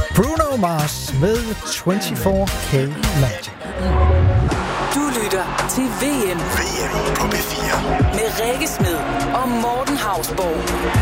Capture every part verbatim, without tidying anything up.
Bruno Mars med toogtyve K Magic. Du lytter til V M. V M på P fire. Med Rikke Smed og Morten Hausborg.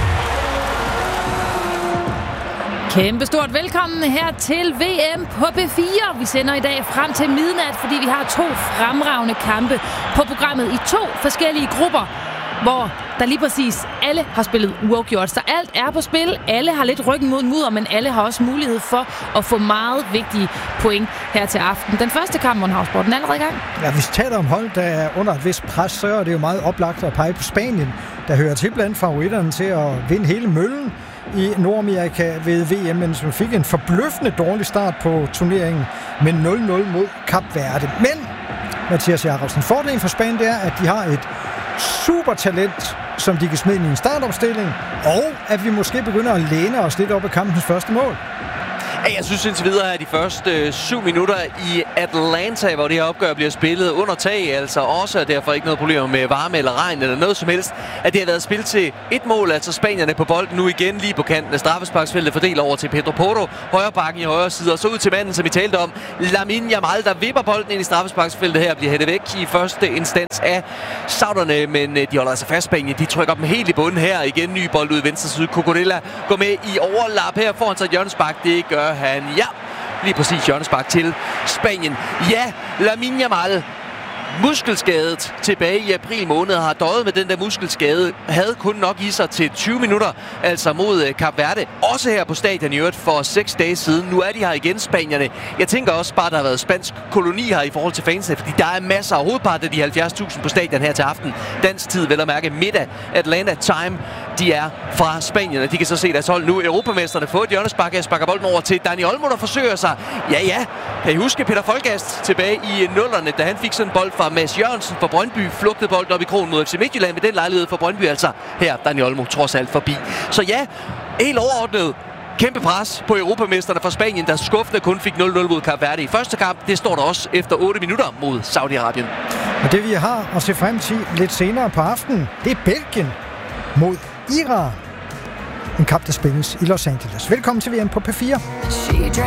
Kæmpe stort velkommen her til V M på P fire. Vi sender i dag frem til midnat, fordi vi har to fremragende kampe på programmet i to forskellige grupper, hvor der lige præcis alle har spillet uafgjort. Så alt er på spil. Alle har lidt ryggen mod mudder, men alle har også mulighed for at få meget vigtige point her til aften. Den første kamp, Morten Hausborg, den er allerede i gang. Ja, hvis vi taler om hold, der er under et vist pres, så er det jo meget oplagt at pege på Spanien, der hører til blandt favoritterne til at vinde hele møllen i Nordamerika ved V M, men som fik en forbløffende dårlig start på turneringen med nul nul mod Kap Verde. Men, Mathias Jacobsen, fordelen for Spanien er, at de har et super talent, som de kan smide ind i en startopstilling, og at vi måske begynder at læne os lidt op af kampens første mål. Jeg synes indtil videre, at de første øh, syv minutter i Atlanta, hvor det her opgør bliver spillet under tag, altså også, og derfor ikke noget problem med varme eller regn eller noget som helst, at det har været spillet til et mål, altså spanierne på bolden nu igen lige på kanten af straffesparksfeltet, fordelt over til Pedro Porro, højre bakken i højre side, og så ud til manden, som vi talte om, Lamine Yamal, der vipper bolden ind i straffesparksfeltet her, bliver hættet væk i første instans af sauderne, men øh, de holder altså fast Spanien, de trykker dem helt i bunden her, igen ny bold ud i venstre side, Cucurella går med i overlap her foran sig hjørnespark, det gør han, ja, lige præcis hjørnespark til Spanien. Ja, Lamine Yamal, muskelskadet tilbage i april måned, har døjet med den der muskelskade, havde kun nok i sig til tyve minutter, altså mod Kap Verde, også her på stadion i øvrigt for seks dage siden. Nu er de her igen, spanierne. Jeg tænker også bare, der har været spansk koloni her i forhold til fansene, fordi der er masser af hovedparten af de halvfjerds tusind på stadion her til aften. Dansk tid, vel at mærke, middag, Atlanta time, de er fra Spanien, og de kan så se deres hold nu. Europamesterne får et hjørnespark, jeg sparker bolden over til Dani Olmo, der forsøger sig. Ja, ja, kan I huske Peter Folgast tilbage i nullerne, da han fik sådan en bold fra Mads Jørgensen fra Brøndby, flugtede bolden op i krogen mod F C Midtjylland med den lejlighed for Brøndby, altså her Dani Olmo trods alt forbi. Så ja, helt overordnet kæmpe pres på europamesterne fra Spanien, der skuffende kun fik nul nul mod Kap Verde i første kamp. Det står der også efter otte minutter mod Saudi-Arabien. Og det vi har at se frem til lidt senere på aftenen, det er Belgien mod Iran. En kamp, der spilles i Los Angeles. Velkommen til V M på P fire.